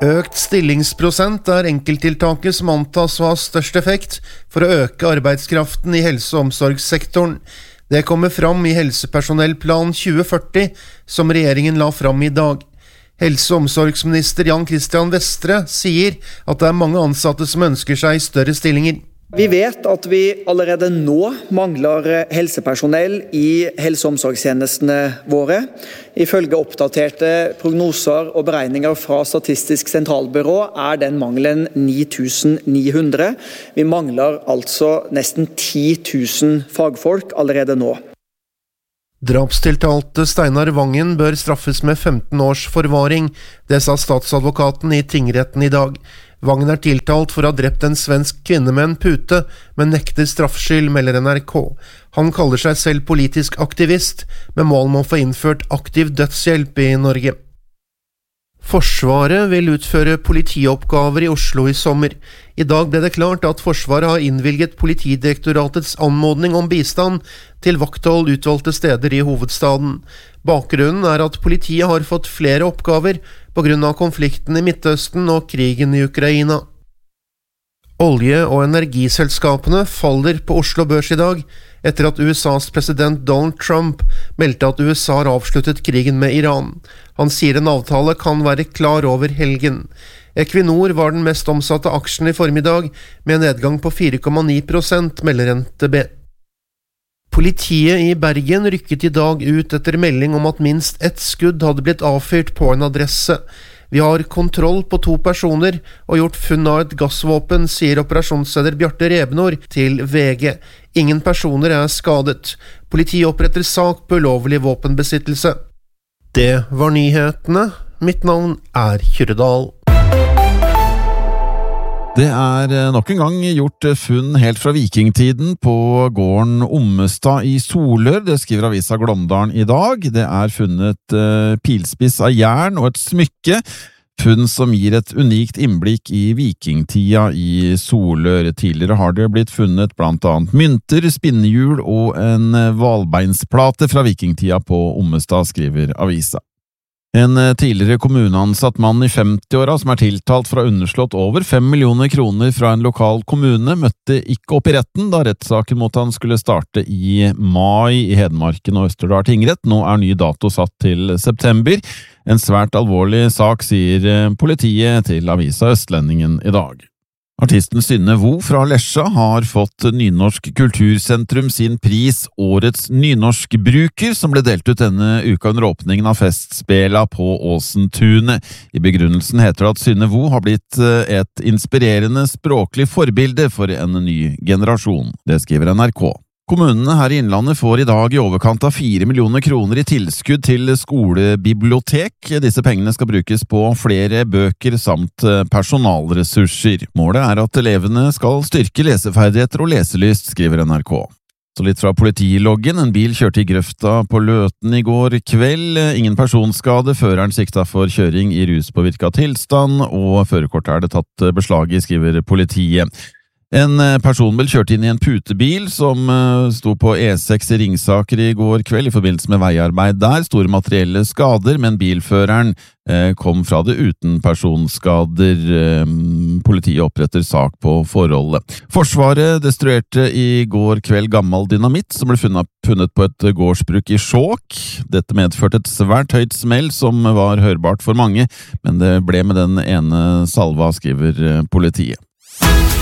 Økt stillingsprosent enkelttiltaket som antas å ha størst effekt for å øke arbeidskraften i helse- og omsorgssektoren. Det kommer fram i Helsepersonellplan 2040, som regjeringen la fram i dag. Helse- og omsorgsminister Jan Christian Vestre sier at det mange ansatte som ønsker seg større stillinger. Vi vet at vi allerede nå mangler helsepersonell i helse- og omsorgstjenestene våre. Ifølge oppdaterte prognoser og beregninger fra Statistisk sentralbyrå den mangelen 9.900. Vi mangler altså nesten 10.000 fagfolk allerede nå. Drapstiltalte Steinar Vangen bør straffes med 15 års forvaring. Det sa statsadvokaten i tingretten i dag. Vangen tiltalt for å ha drept en svensk kvinne med en pute, men nekter straffskyld, melder NRK. Han kaller seg selv politisk aktivist, med mål om å få innført aktiv dødshjelp i Norge. Forsvaret vil utføre politioppgaver i Oslo i sommer. I dag ble det klart at Forsvaret har innvilget Politidirektoratets anmodning om bistand til vakthold utvalgte steder i hovedstaden. Bakgrunnen at politiet har fått flere oppgaver på grunn av konflikten i Midtøsten og krigen i Ukraina. Olje- og energiselskapene faller på Oslo Børs i dag, etter at USAs president Donald Trump meldte at USA har avsluttet krigen med Iran. Han sier en avtale kan være klar over helgen. Equinor var den mest omsatte aksjen i formiddag, med en nedgang på 4,9%, melder NTB. Politiet i Bergen rykket i dag ut etter melding om at minst ett skudd hadde blitt avfyrt på en adresse. Vi har kontroll på 2 personer og gjort funn av et gassvåpen, sier operasjonsleder Bjarte Rebenord til VG. Ingen personer skadet. Politiet oppretter sak på ulovlig våpenbesittelse. Det var nyhetene. Mitt navn Kyrre Dahl. Det nok en gang gjort funn helt fra vikingtiden på gården Ommestad i Solør, det skriver avisa Glåmdalen i dag. Det funnet pilspiss av jern og et smykke, funn som gir et unikt innblikk i vikingtida i Solør. Tidligere har det blitt funnet blant annet mynter, spinnehjul og en valbeinsplate fra vikingtida på Ommestad, skriver avisa. En tidligere kommuneansatt mann i 50-åra som tiltalt for å ha underslått over 5 millioner kroner fra en lokal kommune, møtte ikke opp i retten da rettssaken mot han skulle starte i mai i Hedmarken og Østerdal tingrett. Nå ny dato satt til september. En svært alvorlig sak, sier politiet til avisa Østlendingen i dag. Artisten Synne Vo fra Lesja har fått Nynorsk Kultursentrum sin pris Årets nynorskbruker, som ble delt ut denne uka under åpningen av festspela på Åsentunet. I begrunnelsen heter det at Synne Vo har blitt et inspirerende språklig forbilde for en ny generasjon. Det skriver NRK. Kommunene her i Innlandet får i dag i overkant av 4 millioner kroner i tilskudd til skolebibliotek. Disse pengene skal brukes på flere bøker samt personalressurser. Målet at elevene skal styrke leseferdigheter og leselyst, skriver NRK. Så litt fra politiloggen. En bil kjørte i grøfta på Løten i går kveld. Ingen personskade, føreren sikta for kjøring i ruspåvirket tilstand, og førerkortet det tatt beslag i, skriver politiet. En personbil kjørte inn i en putebil som sto på E6 i Ringsaker i går kveld i forbindelse med veiarbeid der. Store materielle skader, men bilføreren kom fra det uten personskader. Politiet oppretter sak på forholdet. Forsvaret destruerte i går kveld gammel dynamitt som ble funnet på et gårdsbruk i Skjåk. Dette medførte et svært høyt smell som var hørbart for mange, men det ble med den ene salva, skriver politiet.